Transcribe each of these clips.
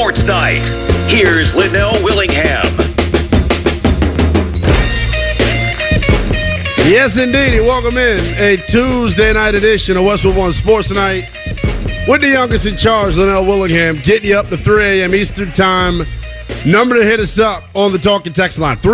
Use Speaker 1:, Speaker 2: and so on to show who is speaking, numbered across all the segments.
Speaker 1: Sports Night. Here's Linnell Willingham.
Speaker 2: Yes, indeed. Welcome in a Tuesday night edition of Westwood One Sports Night with the youngest in charge, Linnell Willingham, getting you up to 3 a.m. Eastern Time. Number to hit us up on the talk and text line,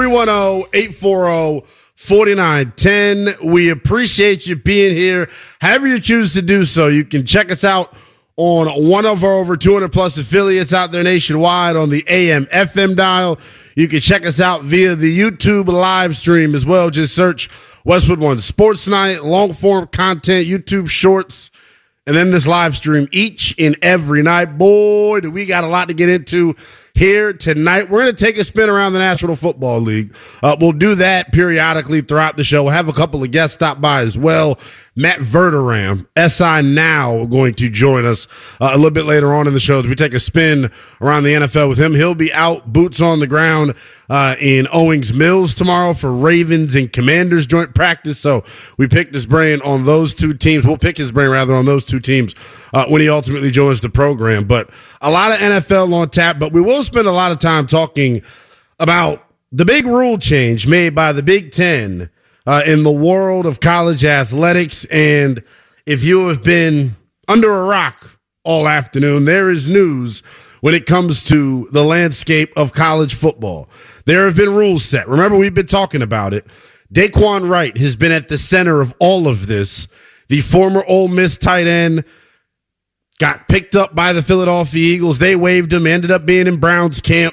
Speaker 2: 310-840-4910. We appreciate you being here. However you choose to do so, you can check us out on one of our over 200-plus affiliates out there nationwide on the AM/FM dial. You can check us out via the YouTube live stream as well. Just search Westwood One Sports Night, long-form content, YouTube Shorts, and then this live stream each and every night. Boy, do we got a lot to get into here tonight. We're going to take a spin around the National Football League. We'll do that periodically throughout the show. We'll have a couple of guests stop by as well. Matt Verderam, SI Now, going to join us a little bit later on in the show as we take a spin around the NFL with him. He'll be out, boots on the ground in Owings Mills tomorrow for Ravens and Commanders joint practice. So we picked his brain on those two teams. We'll pick his brain, rather, on those two teams when he ultimately joins the program. But a lot of NFL on tap, but we will spend a lot of time talking about the big rule change made by the Big Ten in the world of college athletics. And if you have been under a rock all afternoon, there is news when it comes to the landscape of college football. There have been rules set. Remember, we've been talking about it. Daquan Wright has been at the center of all of this. The former Ole Miss tight end got picked up by the Philadelphia Eagles. They waived him, ended up being in Brown's camp,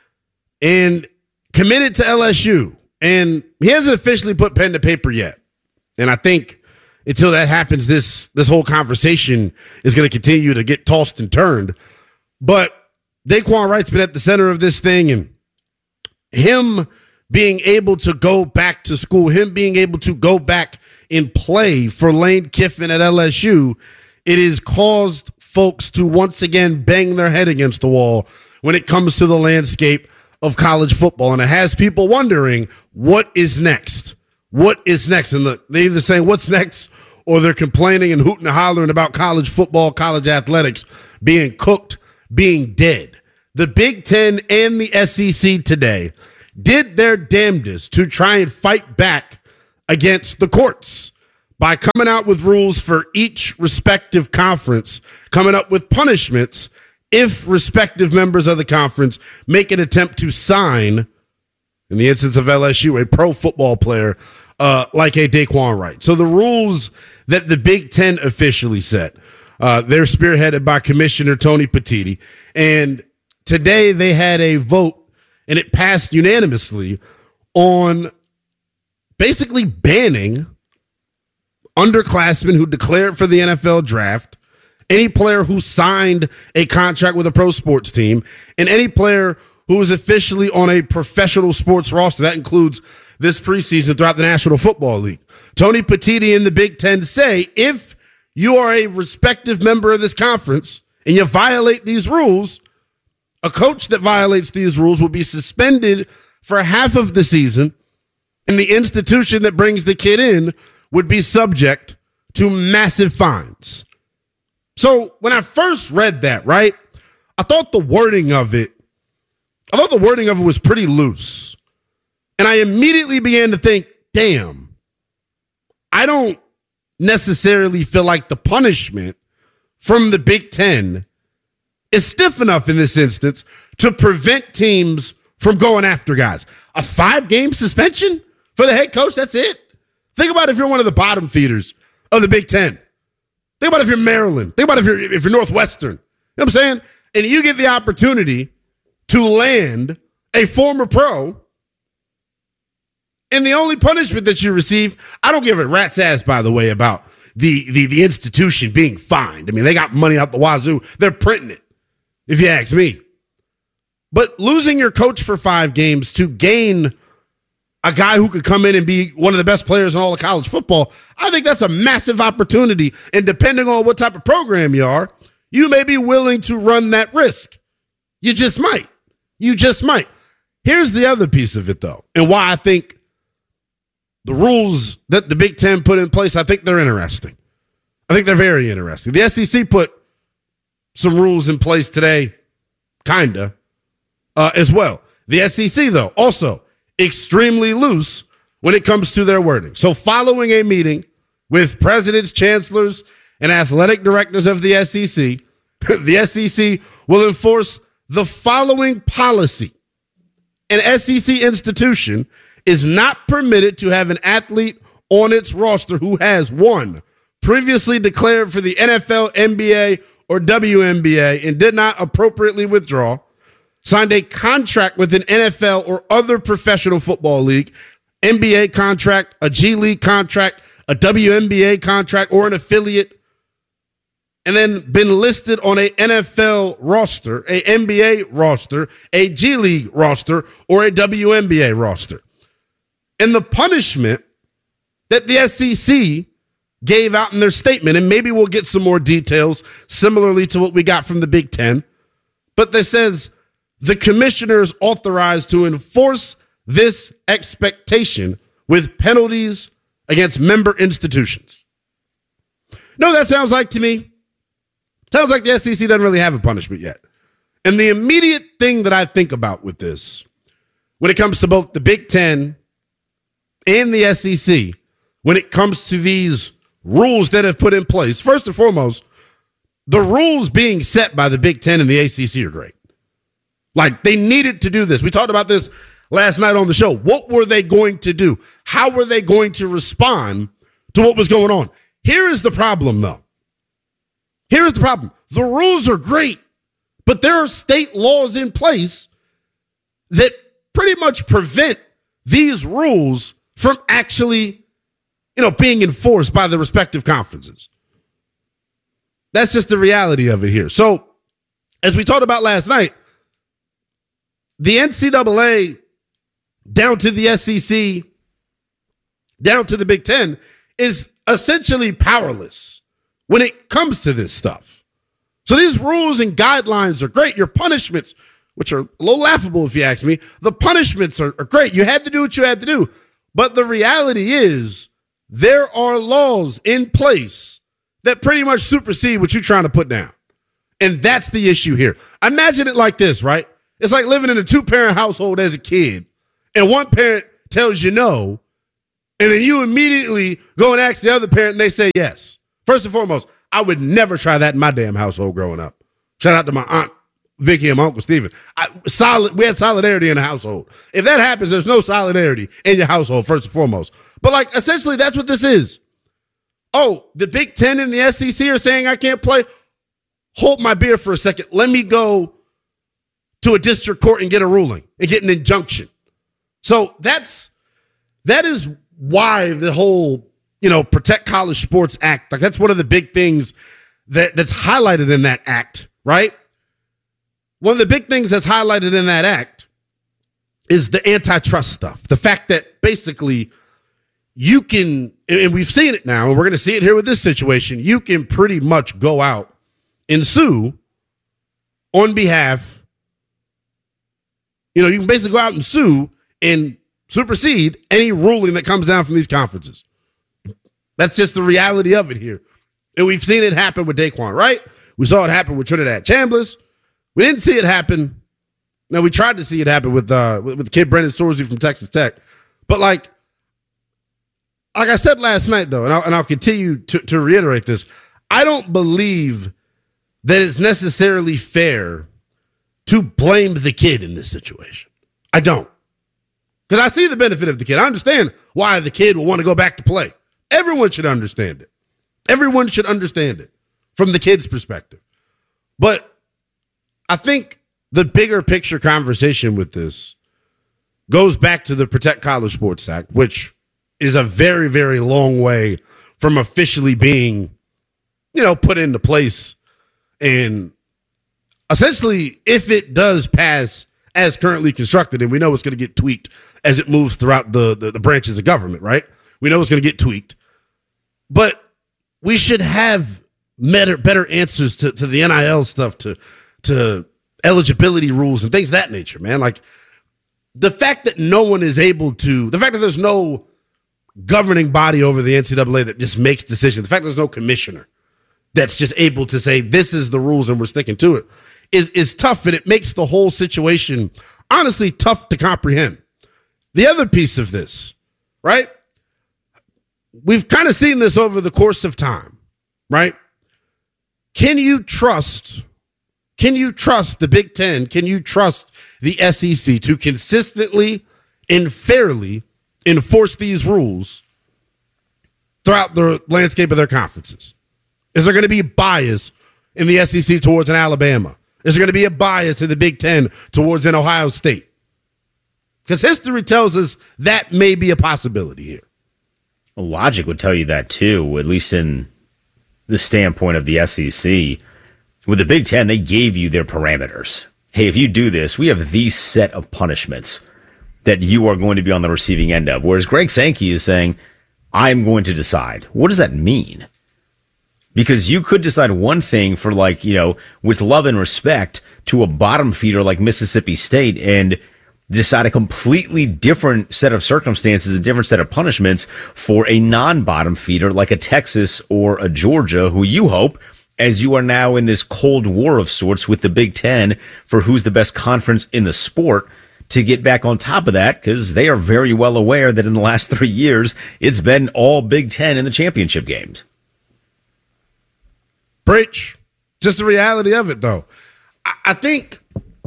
Speaker 2: and committed to LSU. And he hasn't officially put pen to paper yet. And I think until that happens, this whole conversation is going to continue to get tossed and turned. But Daquan Wright's been at the center of this thing, and him being able to go back to school, him being able to go back and play for Lane Kiffin at LSU, it has caused folks to once again bang their head against the wall when it comes to the landscape of college football. And it has people wondering, what is next? What is next? And they're either saying what's next, or they're complaining and hooting and hollering about college football, college athletics being cooked, being dead. The Big Ten and the SEC today did their damnedest to try and fight back against the courts by coming out with rules for each respective conference, coming up with punishments if respective members of the conference make an attempt to sign, in the instance of LSU, a pro football player like a Daquan Wright. So the rules that the Big Ten officially set, they're spearheaded by Commissioner Tony Petitti. And today they had a vote, and it passed unanimously on basically banning underclassmen who declared for the NFL draft, any player who signed a contract with a pro sports team, and any player who is officially on a professional sports roster. That includes this preseason throughout the National Football League. Tony Petitti and the Big Ten say, if you are a respective member of this conference and you violate these rules, a coach that violates these rules will be suspended for half of the season, and the institution that brings the kid in would be subject to massive fines. So when I first read that, right, I thought the wording of it was pretty loose. And I immediately began to think, damn, I don't necessarily feel like the punishment from the Big Ten is stiff enough in this instance to prevent teams from going after guys. A 5-game suspension for the head coach, that's it. Think about if you're one of the bottom feeders of the Big Ten. Think about if you're Maryland. Think about if you're Northwestern. You know what I'm saying? And you get the opportunity to land a former pro, and the only punishment that you receive, I don't give a rat's ass, by the way, about the institution being fined. I mean, they got money out the wazoo. They're printing it, if you ask me. But losing your coach for 5 games to gain a guy who could come in and be one of the best players in all of college football, I think that's a massive opportunity. And depending on what type of program you are, you may be willing to run that risk. You just might. You just might. Here's the other piece of it, though, and why I think the rules that the Big Ten put in place, I think they're interesting. I think they're very interesting. The SEC put some rules in place today kinda, as well. The SEC, though, also extremely loose when it comes to their wording. So following a meeting with presidents, chancellors, and athletic directors of the SEC, the SEC will enforce the following policy. An SEC institution is not permitted to have an athlete on its roster who has, one, previously declared for the NFL, NBA, or WNBA and did not appropriately withdraw, signed a contract with an NFL or other professional football league, NBA contract, a G League contract, a WNBA contract, or an affiliate, and then been listed on a NFL roster, a NBA roster, a G League roster, or a WNBA roster. And the punishment that the SEC gave out in their statement, and maybe we'll get some more details similarly to what we got from the Big Ten, but that says the commissioner is authorized to enforce this expectation with penalties against member institutions. No, that sounds like to me, sounds like the SEC doesn't really have a punishment yet. And the immediate thing that I think about with this, when it comes to both the Big Ten and the SEC, when it comes to these rules that have put in place, first and foremost, the rules being set by the Big Ten and the ACC are great. Like, they needed to do this. We talked about this last night on the show. What were they going to do? How were they going to respond to what was going on? Here is the problem, though. Here is the problem. The rules are great, but there are state laws in place that pretty much prevent these rules from actually, being enforced by the respective conferences. That's just the reality of it here. So, as we talked about last night, the NCAA down to the SEC, down to the Big Ten, is essentially powerless when it comes to this stuff. So these rules and guidelines are great. Your punishments, which are a little laughable if you ask me, the punishments are great. You had to do what you had to do. But the reality is there are laws in place that pretty much supersede what you're trying to put down. And that's the issue here. Imagine it like this, right? It's like living in a two-parent household as a kid, and one parent tells you no, and then you immediately go and ask the other parent, and they say yes. First and foremost, I would never try that in my damn household growing up. Shout out to my Aunt Vicky and my Uncle Steven. We had solidarity in the household. If that happens, there's no solidarity in your household, first and foremost. But, essentially, that's what this is. Oh, the Big Ten and the SEC are saying I can't play? Hold my beer for a second. Let me go to a district court and get a ruling and get an injunction. So that is why the whole, Protect College Sports Act, that's one of the big things that's highlighted in that act, right? One of the big things that's highlighted in that act is the antitrust stuff. The fact that basically you can, and we've seen it now, and we're going to see it here with this situation, you can pretty much go out and sue on behalf. You can basically go out and sue and supersede any ruling that comes down from these conferences. That's just the reality of it here. And we've seen it happen with Daquan, right? We saw it happen with Trinidad Chambliss. We didn't see it happen. No, we tried to see it happen with the kid Brendan Sorsey from Texas Tech. But like I said last night, though, and I'll continue to reiterate this, I don't believe that it's necessarily fair to blame the kid in this situation. I don't. Because I see the benefit of the kid. I understand why the kid will want to go back to play. Everyone should understand it. Everyone should understand it from the kid's perspective. But I think the bigger picture conversation with this goes back to the Protect College Sports Act, which is a very, very long way from officially being, put into place. And essentially, if it does pass as currently constructed, and we know it's going to get tweaked as it moves throughout the branches of government, right? We know it's going to get tweaked. But we should have better answers to the NIL stuff, to eligibility rules and things of that nature, man. Like, the fact that the fact that there's no governing body over the NCAA that just makes decisions, the fact that there's no commissioner that's just able to say, this is the rules and we're sticking to it, is tough, and it makes the whole situation honestly tough to comprehend. The other piece of this, right? We've kind of seen this over the course of time, right? Can you trust the Big Ten? Can you trust the SEC to consistently and fairly enforce these rules throughout the landscape of their conferences? Is there going to be bias in the SEC towards an Alabama? Is there going to be a bias in the Big Ten towards an Ohio State? Because history tells us that may be a possibility here.
Speaker 3: Well, logic would tell you that too, at least in the standpoint of the SEC. With the Big Ten, they gave you their parameters. Hey, if you do this, we have these set of punishments that you are going to be on the receiving end of. Whereas Greg Sankey is saying, I'm going to decide. What does that mean? Because you could decide one thing for, like, you know, with love and respect to a bottom feeder like Mississippi State and decide a completely different set of circumstances, a different set of punishments for a non-bottom feeder like a Texas or a Georgia, who you hope, as you are now in this cold war of sorts with the Big Ten for who's the best conference in the sport, to get back on top of that, because they are very well aware that in the last 3 years, it's been all Big Ten in the championship games.
Speaker 2: Breach. Just the reality of it, though. I think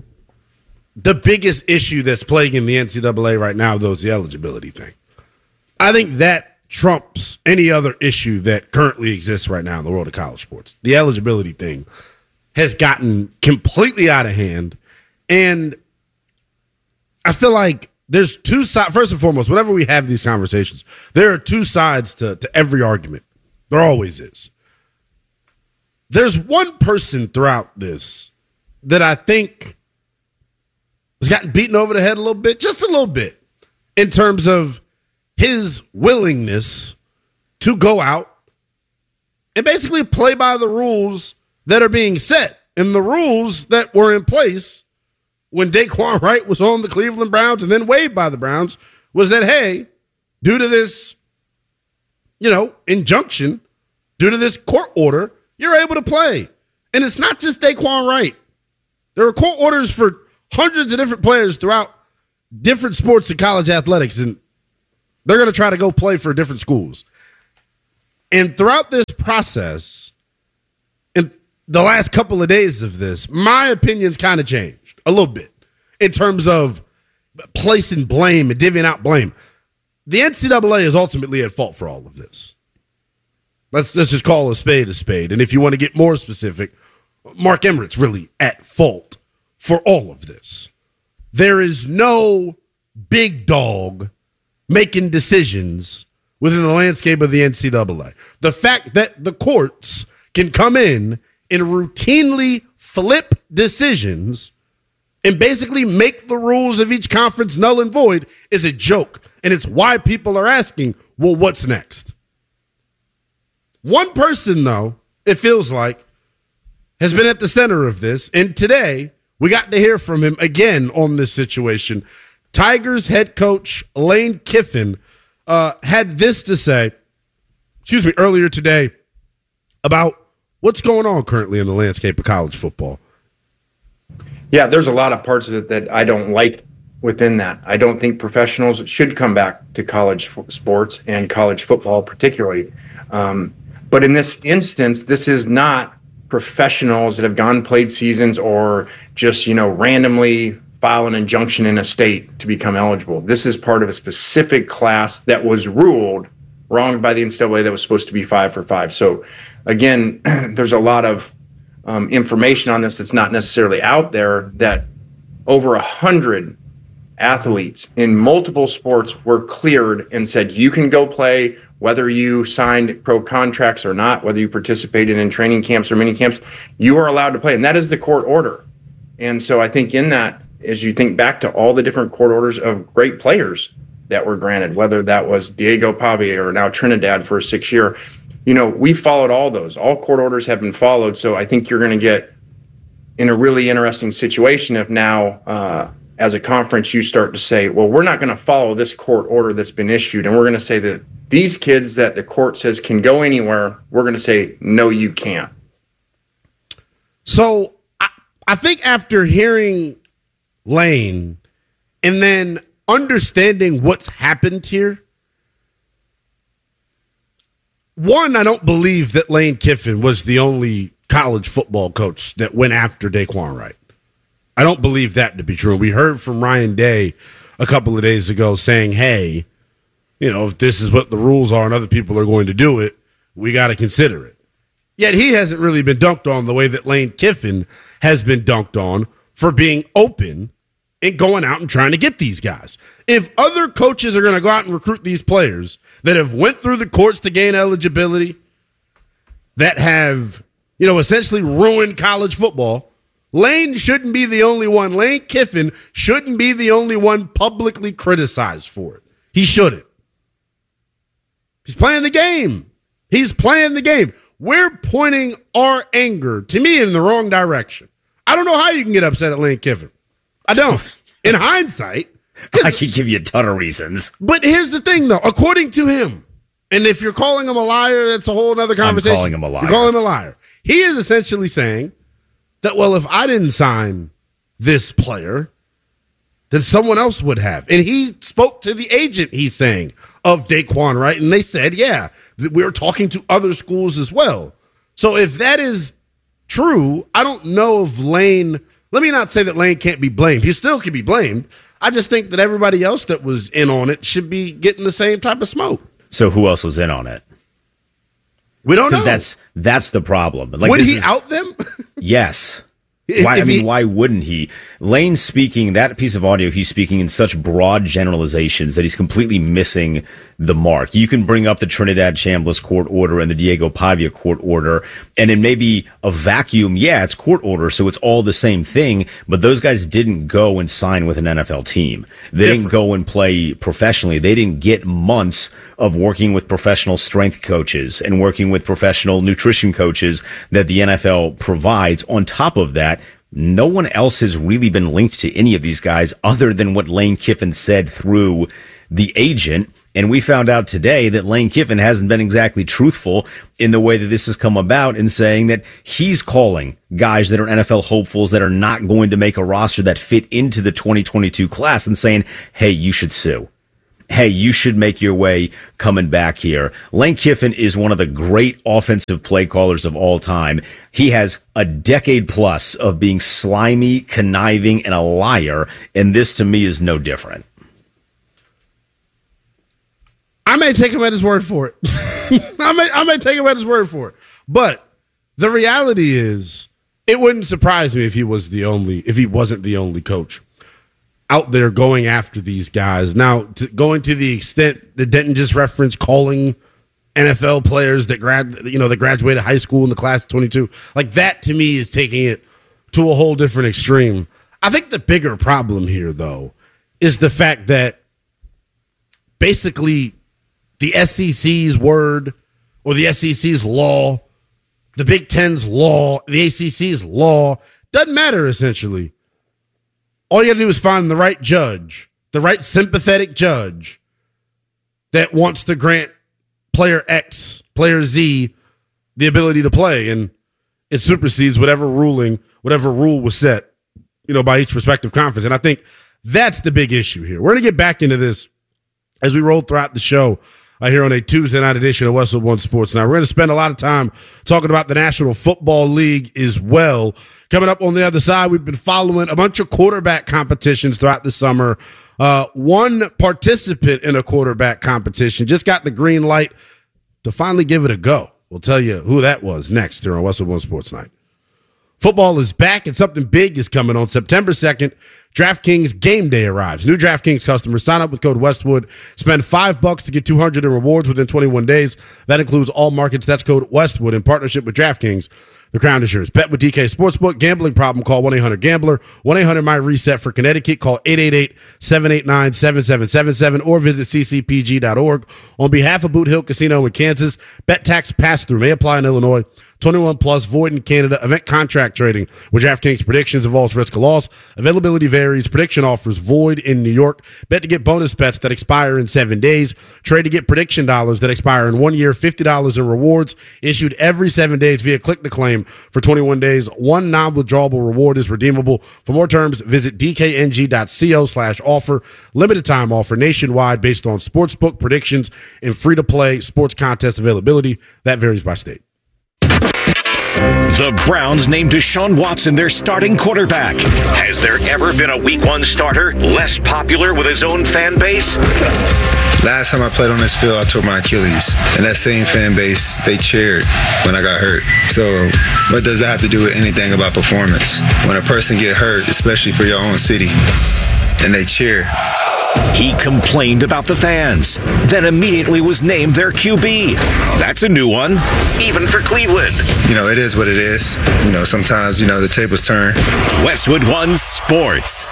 Speaker 2: the biggest issue that's plaguing the NCAA right now, though, is the eligibility thing. I think that trumps any other issue that currently exists right now in the world of college sports. The eligibility thing has gotten completely out of hand, and I feel like there's two sides. First and foremost, whenever we have these conversations, there are two sides to every argument. There always is. There's one person throughout this that I think has gotten beaten over the head a little bit, just a little bit, in terms of his willingness to go out and basically play by the rules that are being set. And the rules that were in place when Daquan Wright was on the Cleveland Browns and then waived by the Browns was that, hey, due to this, injunction, due to this court order, you're able to play. And it's not just Daquan Wright. There are court orders for hundreds of different players throughout different sports in college athletics, and they're going to try to go play for different schools. And throughout this process, in the last couple of days of this, my opinion's kind of changed a little bit in terms of placing blame and divvying out blame. The NCAA is ultimately at fault for all of this. Let's just call a spade a spade. And if you want to get more specific, Mark Emmert's really at fault for all of this. There is no big dog making decisions within the landscape of the NCAA. The fact that the courts can come in and routinely flip decisions and basically make the rules of each conference null and void is a joke. And it's why people are asking, well, what's next? One person, though, it feels like, has been at the center of this. And today, we got to hear from him again on this situation. Tigers head coach Lane Kiffin had this to say, earlier today about what's going on currently in the landscape of college football.
Speaker 4: Yeah, there's a lot of parts of it that I don't like within that. I don't think professionals should come back to college sports and college football particularly. But in this instance, this is not professionals that have gone played seasons or just, randomly file an injunction in a state to become eligible. This is part of a specific class that was ruled wrong by the NCAA that was supposed to be 5 for 5. So again, there's a lot of information on this that's not necessarily out there, that over 100 athletes in multiple sports were cleared and said, you can go play, whether you signed pro contracts or not, whether you participated in training camps or mini camps, you are allowed to play. And that is the court order. And so I think in that, as you think back to all the different court orders of great players that were granted, whether that was Diego Pavia or now Trinidad for a 6-year, we followed all those. All court orders have been followed. So I think you're going to get in a really interesting situation if now, as a conference, you start to say, well, we're not going to follow this court order that's been issued. And we're going to say that these kids that the court says can go anywhere, we're going to say, no, you can't.
Speaker 2: So I think after hearing Lane and then understanding what's happened here, one, I don't believe that Lane Kiffin was the only college football coach that went after Daquan Wright. I don't believe that to be true. We heard from Ryan Day a couple of days ago saying, hey, if this is what the rules are and other people are going to do it, we got to consider it. Yet he hasn't really been dunked on the way that Lane Kiffin has been dunked on for being open and going out and trying to get these guys. If other coaches are going to go out and recruit these players that have went through the courts to gain eligibility, that have, essentially ruined college football, Lane shouldn't be the only one. Lane Kiffin shouldn't be the only one publicly criticized for it. He shouldn't. He's playing the game. He's playing the game. We're pointing our anger, to me, in the wrong direction. I don't know how you can get upset at Lane Kiffin. I don't. In hindsight.
Speaker 3: I could give you a ton of reasons.
Speaker 2: But here's the thing, though. According to him, and if you're calling him a liar, that's a whole other conversation.
Speaker 3: I'm calling him a liar.
Speaker 2: You're calling him a liar. He is essentially saying that, well, if I didn't sign this player, then someone else would have. And he spoke to the agent, he's saying, of Daquan Wright, and they said, yeah, we were talking to other schools as well. So if that is true, I don't know if Lane, let me not say that Lane can't be blamed. He still can be blamed. I just think that everybody else that was in on it should be getting the same type of smoke.
Speaker 3: So who else was in on it?
Speaker 2: We don't know.
Speaker 3: Because that's the problem.
Speaker 2: Would he out them?
Speaker 3: Yes. Why wouldn't he? Lane speaking, that piece of audio, he's speaking in such broad generalizations that he's completely missing the mark. You can bring up the Trinidad Chambliss court order and the Diego Pavia court order, and in maybe a vacuum, yeah, it's court order, so it's all the same thing, but those guys didn't go and sign with an NFL team. They didn't go and play professionally. They didn't get months of working with professional strength coaches and working with professional nutrition coaches that the NFL provides. On top of that, no one else has really been linked to any of these guys other than what Lane Kiffin said through the agent. And we found out today that Lane Kiffin hasn't been exactly truthful in the way that this has come about, in saying that he's calling guys that are NFL hopefuls that are not going to make a roster that fit into the 2022 class and saying, hey, you should sue. Hey, you should make your way coming back here. Lane Kiffin is one of the great offensive play callers of all time. He has a decade plus of being slimy, conniving, and a liar, and this to me is no different.
Speaker 2: I may take him at his word for it. I may take him at his word for it. But the reality is, it wouldn't surprise me if he wasn't the only coach out there going after these guys. Now, going to the extent that Denton just referenced calling NFL players that graduated high school in the class of 22, like that to me is taking it to a whole different extreme. I think the bigger problem here, though, is the fact that basically the SEC's word or the SEC's law, the Big Ten's law, the ACC's law, doesn't matter essentially. All you got to do is find the right judge, the right sympathetic judge that wants to grant player X, player Z, the ability to play, and it supersedes whatever rule was set, by each respective conference. And I think that's the big issue here. We're going to get back into this as we roll throughout the show here on a Tuesday night edition of Westwood One Sports Now. We're going to spend a lot of time talking about the National Football League as well. Coming up on the other side, we've been following a bunch of quarterback competitions throughout the summer. One participant in a quarterback competition just got the green light to finally give it a go. We'll tell you who that was next here on Westwood One Sports Night. Football is back, and something big is coming on September 2nd. DraftKings Game Day arrives. New DraftKings customers sign up with code Westwood. Spend $5 to get $200 in rewards within 21 days. That includes all markets. That's code Westwood in partnership with DraftKings. The Crown is yours. Bet with DK Sportsbook. Gambling problem, call 1-800-GAMBLER. 1-800-MY-RESET for Connecticut. Call 888-789-7777 or visit ccpg.org. On behalf of Boot Hill Casino in Kansas, bet tax pass-through may apply in Illinois. 21 plus, void in Canada. Event contract trading with DraftKings. Predictions involves risk of loss. Availability varies. Prediction offers void in New York. Bet to get bonus bets that expire in 7 days. Trade to get prediction dollars that expire in 1 year. $50 in rewards issued every 7 days via click to claim for 21 days. One non-withdrawable reward is redeemable. For more terms, visit dkng.co/offer. Limited time offer nationwide based on sportsbook predictions and free-to-play sports contest availability. That varies by state.
Speaker 1: The Browns named Deshaun Watson their starting quarterback. Has there ever been a Week 1 starter less popular with his own fan base?
Speaker 5: Last time I played on this field, I tore my Achilles. And that same fan base, they cheered when I got hurt. So what does that have to do with anything about performance? When a person get hurt, especially for your own city, and they cheer.
Speaker 1: He complained about the fans, then immediately was named their QB. That's a new one, even for Cleveland.
Speaker 5: You know, it is what it is. You know, sometimes, the tables turn.
Speaker 1: Westwood One Sports.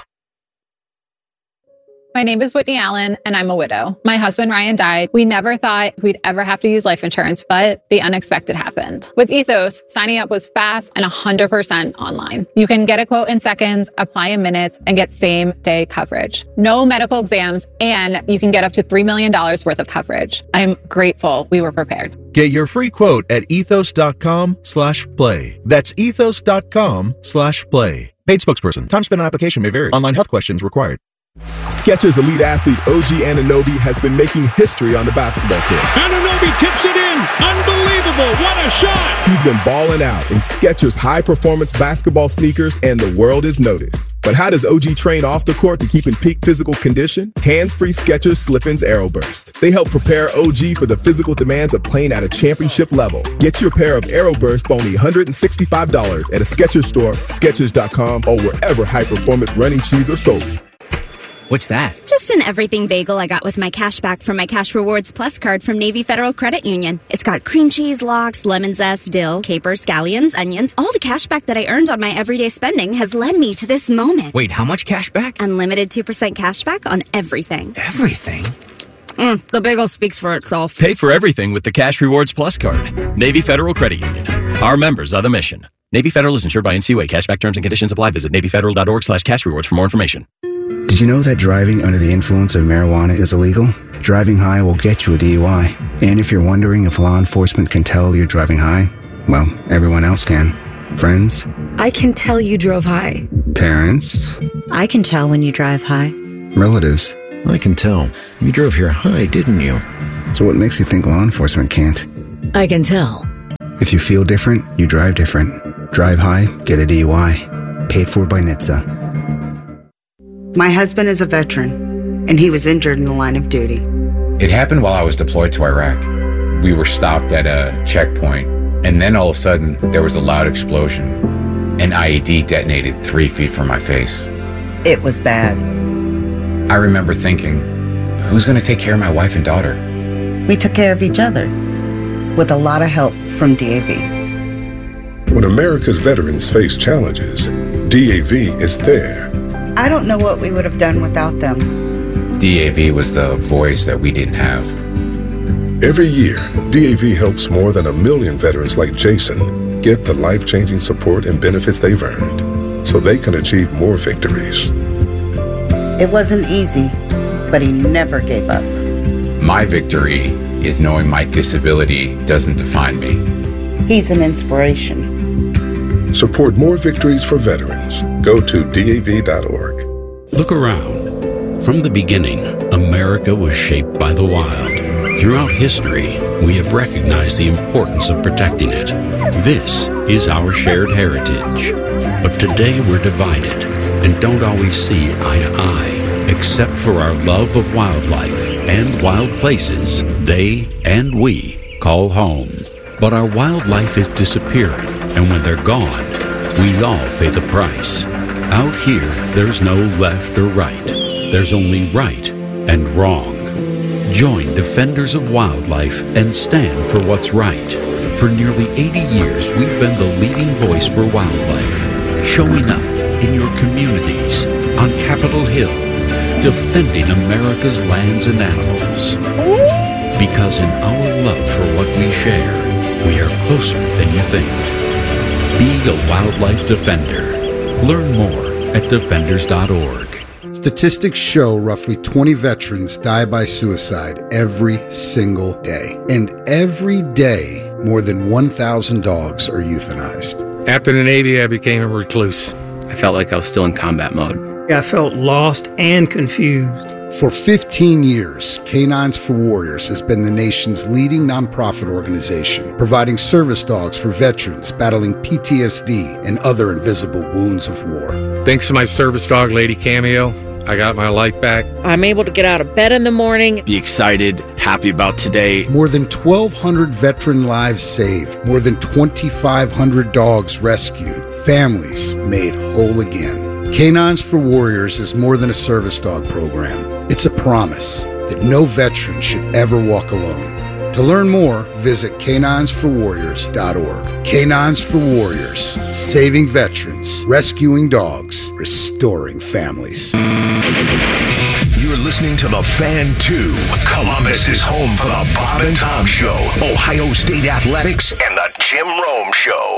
Speaker 6: My name is Whitney Allen, and I'm a widow. My husband, Ryan, died. We never thought we'd ever have to use life insurance, but the unexpected happened. With Ethos, signing up was fast and 100% online. You can get a quote in seconds, apply in minutes, and get same-day coverage. No medical exams, and you can get up to $3 million worth of coverage. I'm grateful we were prepared.
Speaker 7: Get your free quote at ethos.com/play. That's ethos.com/play. Paid spokesperson. Time spent on application may vary. Online health questions required.
Speaker 8: Skechers elite athlete OG Anunoby has been making history on the basketball court.
Speaker 9: Anunoby tips it in. Unbelievable. What a shot.
Speaker 8: He's been balling out in Skechers high-performance basketball sneakers, and the world is noticed. But how does OG train off the court to keep in peak physical condition? Hands-free Skechers Slip-ins Aeroburst. They help prepare OG for the physical demands of playing at a championship level. Get your pair of Aeroburst for only $165 at a Skechers store, Skechers.com, or wherever high-performance running shoes are sold.
Speaker 10: What's that?
Speaker 11: Just an everything bagel I got with my cash back from my Cash Rewards Plus card from Navy Federal Credit Union. It's got cream cheese, lox, lemon zest, dill, capers, scallions, onions. All the cash back that I earned on my everyday spending has led me to this moment.
Speaker 10: Wait, how much cash back?
Speaker 11: Unlimited 2% cash back on everything.
Speaker 10: Everything?
Speaker 11: The bagel speaks for itself.
Speaker 12: Pay for everything with the Cash Rewards Plus card. Navy Federal Credit Union. Our members are the mission. Navy Federal is insured by NCUA. Cashback terms and conditions apply. Visit NavyFederal.org/cashrewards for more information.
Speaker 13: Did you know that driving under the influence of marijuana is illegal? Driving high will get you a DUI. And if you're wondering if law enforcement can tell you're driving high, well, everyone else can. Friends?
Speaker 14: I can tell you drove high.
Speaker 13: Parents?
Speaker 14: I can tell when you drive high.
Speaker 13: Relatives?
Speaker 15: I can tell. You drove here high, didn't you?
Speaker 13: So what makes you think law enforcement can't?
Speaker 14: I can tell.
Speaker 13: If you feel different, you drive different. Drive high, get a DUI. Paid for by NHTSA.
Speaker 16: My husband is a veteran, and he was injured in the line of duty.
Speaker 17: It happened while I was deployed to Iraq. We were stopped at a checkpoint, and then all of a sudden, there was a loud explosion. An IED detonated 3 feet from my face.
Speaker 16: It was bad.
Speaker 17: I remember thinking, who's going to take care of my wife and daughter?
Speaker 16: We took care of each other, with a lot of help from DAV.
Speaker 18: When America's veterans face challenges, DAV is there.
Speaker 16: I don't know what we would have done without them.
Speaker 17: DAV was the voice that we didn't have.
Speaker 18: Every year, DAV helps more than 1 million veterans like Jason get the life-changing support and benefits they've earned so they can achieve more victories.
Speaker 16: It wasn't easy, but he never gave up.
Speaker 17: My victory is knowing my disability doesn't define me.
Speaker 16: He's an inspiration.
Speaker 18: Support more victories for veterans. Go to DAV.org.
Speaker 19: Look around. From the beginning, America was shaped by the wild. Throughout history, we have recognized the importance of protecting it. This is our shared heritage. But today we're divided and don't always see eye to eye, except for our love of wildlife and wild places they and we call home. But our wildlife is disappearing, and when they're gone, we all pay the price. Out here, there's no left or right. There's only right and wrong. Join Defenders of Wildlife and stand for what's right. For nearly 80 years, we've been the leading voice for wildlife, showing up in your communities, on Capitol Hill, defending America's lands and animals. Because in our love for what we share, we are closer than you think. Be a wildlife defender. Learn more at defenders.org.
Speaker 20: Statistics show roughly 20 veterans die by suicide every single day. And every day, more than 1,000 dogs are euthanized.
Speaker 21: After the Navy, I became a recluse.
Speaker 22: I felt like I was still in combat mode.
Speaker 23: I felt lost and confused.
Speaker 20: For 15 years, Canines for Warriors has been the nation's leading nonprofit organization, providing service dogs for veterans battling PTSD and other invisible wounds of war.
Speaker 21: Thanks to my service dog, Lady Cameo, I got my life back.
Speaker 24: I'm able to get out of bed in the morning.
Speaker 25: Be excited, happy about today.
Speaker 20: More than 1,200 veteran lives saved. More than 2,500 dogs rescued. Families made whole again. Canines for Warriors is more than a service dog program. It's a promise that no veteran should ever walk alone. To learn more, visit caninesforwarriors.org. Canines for Warriors, saving veterans, rescuing dogs, restoring families.
Speaker 1: You're listening to The Fan 2. Columbus is home for the Bob and Tom Show, Ohio State Athletics, and the Jim Rome Show.